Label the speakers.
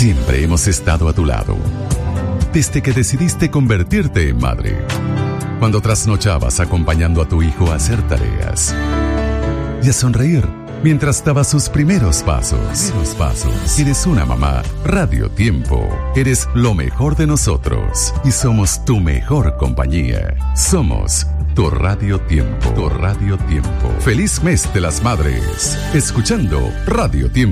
Speaker 1: Siempre hemos estado a tu lado. Desde que decidiste convertirte en madre. Cuando trasnochabas acompañando a tu hijo a hacer tareas. Y a sonreír mientras daba sus primeros pasos. Eres una mamá. Radio Tiempo. Eres lo mejor de nosotros. Y somos tu mejor compañía. Somos tu Radio Tiempo. Tu Radio Tiempo. Feliz mes de las madres. Escuchando Radio Tiempo.